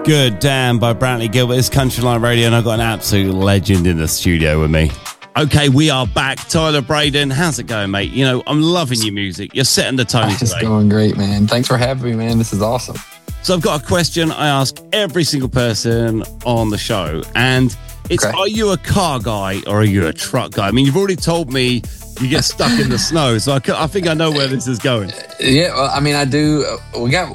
Good Damn by Brantley Gilbert. It's Countryline Radio, and I've got an absolute legend in the studio with me. Okay, we are back. Tyler Braden, how's it going, mate? You know, I'm loving your music. You're setting the tone today. It's going great, man. Thanks for having me, man. This is awesome. So I've got a question I ask every single person on the show, and it's, Are you a car guy or are you a truck guy? I mean, you've already told me you get stuck in the snow, so I think I know where this is going. Yeah, well, I mean, I do. We got